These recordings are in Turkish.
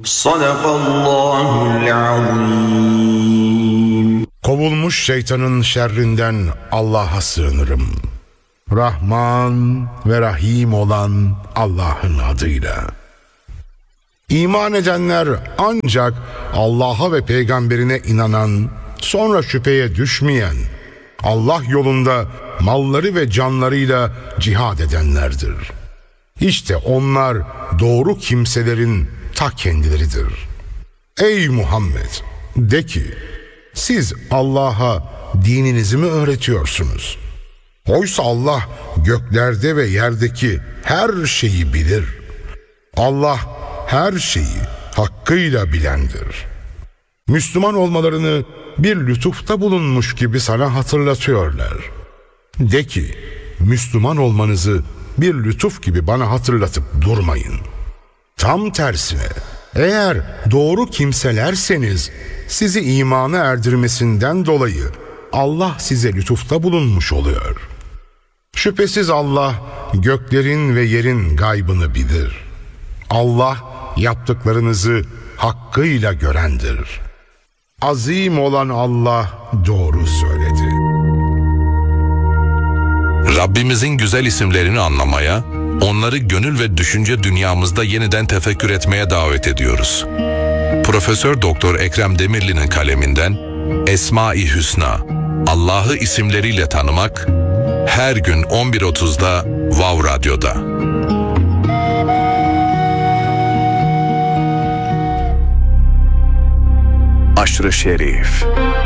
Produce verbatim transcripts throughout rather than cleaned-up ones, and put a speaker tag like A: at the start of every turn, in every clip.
A: Sadakallahul azim.
B: Kovulmuş şeytanın şerrinden Allah'a sığınırım. Rahman ve Rahim olan Allah'ın adıyla. İman edenler ancak Allah'a ve peygamberine inanan, sonra şüpheye düşmeyen, Allah yolunda malları ve canlarıyla cihad edenlerdir. İşte onlar doğru kimselerin ta kendileridir. Ey Muhammed! De ki, siz Allah'a dininizi mi öğretiyorsunuz? Oysa Allah göklerde ve yerdeki her şeyi bilir. Allah her şeyi hakkıyla bilendir. Müslüman olmalarını bir lütufta bulunmuş gibi sana hatırlatıyorlar. De ki, Müslüman olmanızı bir lütuf gibi bana hatırlatıp durmayın. Tam tersine, eğer doğru kimselerseniz sizi imana erdirmesinden dolayı Allah size lütufta bulunmuş oluyor. Şüphesiz Allah göklerin ve yerin gaybını bilir. Allah yaptıklarınızı hakkıyla görendir. Azim olan Allah doğru söyledi.
C: Rabbimizin güzel isimlerini anlamaya, onları gönül ve düşünce dünyamızda yeniden tefekkür etmeye davet ediyoruz. Profesör Doktor Ekrem Demirli'nin kaleminden Esma-i Hüsna, Allah'ı isimleriyle tanımak, her gün on bir otuzda Vav Radyo'da.
D: Aşr-ı Şerif.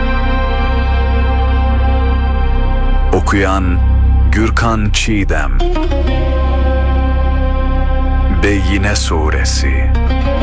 D: Okuyan Gürkan Çiğdem. Beyyine Suresi.